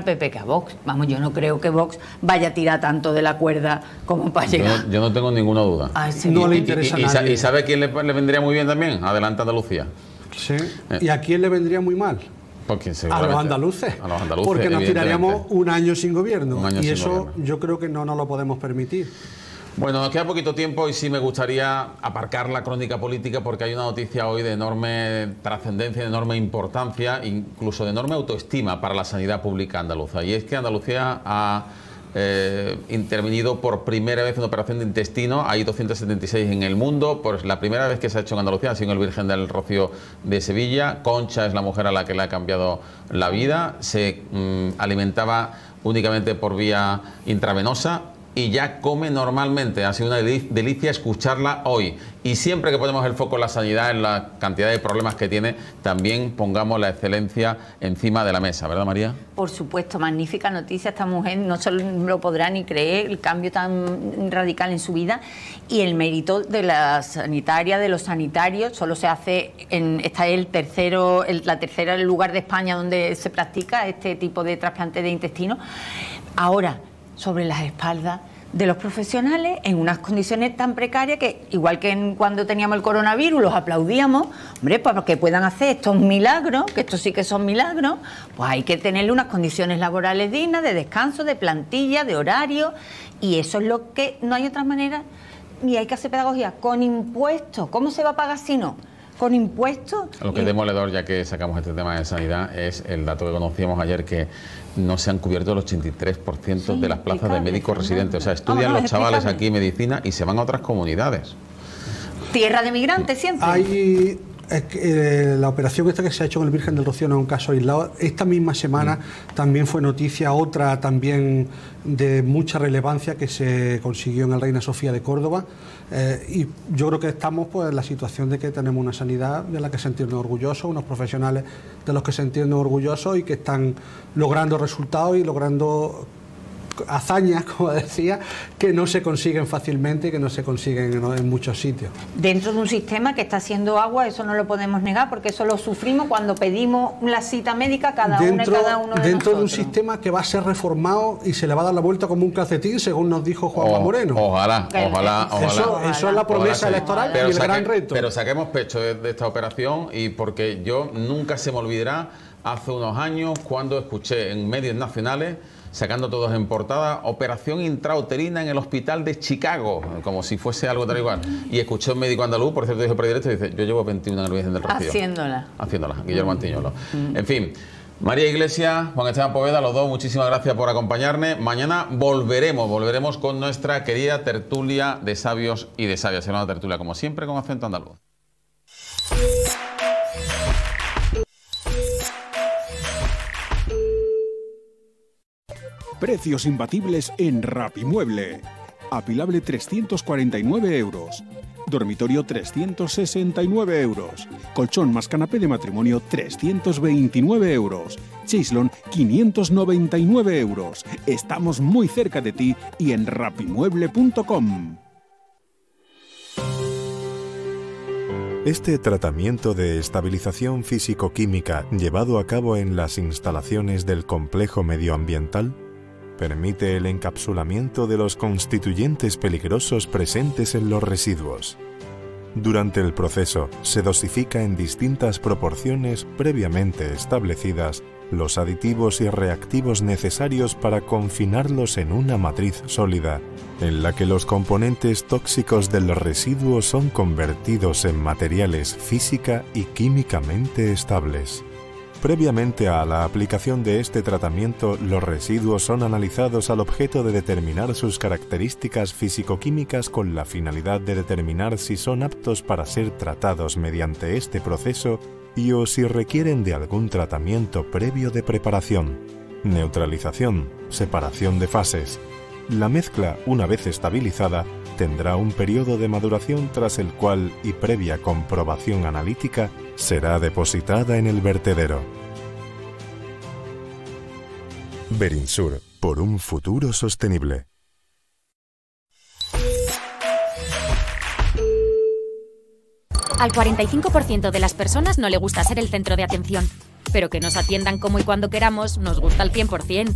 PP que a Vox. Vamos, yo no creo que Vox vaya a tirar tanto de la cuerda como para llegar. Yo no tengo ninguna duda. Ay, sí. No le interesa a nadie. ¿Y sabe quién le vendría muy bien también? Adelante Andalucía. Sí. ¿Y a quién le vendría muy mal? A los andaluces. Porque nos tiraríamos un año sin gobierno. Y eso yo creo que no nos lo podemos permitir. Bueno, nos queda poquito tiempo y sí me gustaría aparcar la crónica política porque hay una noticia hoy de enorme trascendencia, de enorme importancia, incluso de enorme autoestima para la sanidad pública andaluza. Y es que Andalucía ha intervenido por primera vez en una operación de intestino. Hay 276 en el mundo. Por la primera vez que se ha hecho en Andalucía ha sido en el Virgen del Rocío de Sevilla. Concha es la mujer a la que le ha cambiado la vida. Se alimentaba únicamente por vía intravenosa y ya come normalmente. Ha sido una delicia escucharla hoy. Y siempre que ponemos el foco en la sanidad, en la cantidad de problemas que tiene, también pongamos la excelencia encima de la mesa, ¿verdad, María? Por supuesto, magnífica noticia. Esta mujer no se lo podrá ni creer, el cambio tan radical en su vida, y el mérito de la sanitaria, de los sanitarios. Solo se hace está el tercera lugar de España donde se practica este tipo de trasplante de intestino. Ahora, sobre las espaldas de los profesionales en unas condiciones tan precarias que, igual que cuando teníamos el coronavirus, los aplaudíamos, hombre, para que puedan hacer estos milagros, que estos sí que son milagros, pues hay que tenerle unas condiciones laborales dignas, de descanso, de plantilla, de horario, y eso es lo que no hay otras maneras, y hay que hacer pedagogía con impuestos. ¿Cómo se va a pagar si no? Con impuestos. Lo que es demoledor, ya que sacamos este tema de sanidad, es el dato que conocíamos ayer, que no se han cubierto el 83% de las plazas de médicos residentes. O sea, estudian los chavales aquí medicina y se van a otras comunidades. Tierra de migrantes siempre. Hay la operación esta que se ha hecho en el Virgen del Rocío no es un caso aislado. Esta misma semana también fue noticia otra también de mucha relevancia que se consiguió en el Reina Sofía de Córdoba, y yo creo que estamos pues en la situación de que tenemos una sanidad de la que sentirnos orgullosos, unos profesionales de los que sentirnos orgullosos y que están logrando resultados y logrando hazañas, como decía, que no se consiguen fácilmente y que no se consiguen en muchos sitios. Dentro de un sistema que está haciendo agua, eso no lo podemos negar, porque eso lo sufrimos cuando pedimos la cita médica cada uno de nosotros. Dentro de un sistema que va a ser reformado y se le va a dar la vuelta como un calcetín, según nos dijo Juanma Moreno. Ojalá. Eso es la promesa electoral y el gran reto. Pero saquemos pecho de esta operación, y porque yo nunca se me olvidará hace unos años cuando escuché en medios nacionales, sacando todos en portada, operación intrauterina en el hospital de Chicago, como si fuese algo tal igual. Y escuché a un médico andaluz, por cierto, dijo por directo, y dice, yo llevo 21 en el Virgen del Rocío. Haciéndola, Guillermo Antiñolo. En fin, María Iglesias, Juan Esteban Poveda, los dos, muchísimas gracias por acompañarme. Mañana volveremos con nuestra querida tertulia de sabios y de sabias. Será una tertulia, como siempre, con acento andaluz. Precios imbatibles en Rapimueble. Apilable 349 euros. Dormitorio 369 euros. Colchón más canapé de matrimonio 329 euros. Chaislon 599 euros. Estamos muy cerca de ti y en rapimueble.com. Este tratamiento de estabilización físico-química llevado a cabo en las instalaciones del complejo medioambiental permite el encapsulamiento de los constituyentes peligrosos presentes en los residuos. Durante el proceso, se dosifica en distintas proporciones previamente establecidas los aditivos y reactivos necesarios para confinarlos en una matriz sólida, en la que los componentes tóxicos del residuo son convertidos en materiales física y químicamente estables. Previamente a la aplicación de este tratamiento, los residuos son analizados al objeto de determinar sus características físico-químicas con la finalidad de determinar si son aptos para ser tratados mediante este proceso y o si requieren de algún tratamiento previo de preparación, neutralización, separación de fases. La mezcla, una vez estabilizada, tendrá un periodo de maduración tras el cual, y previa comprobación analítica, será depositada en el vertedero. Berinsur, por un futuro sostenible. Al 45% de las personas no le gusta ser el centro de atención, pero que nos atiendan como y cuando queramos nos gusta al 100%.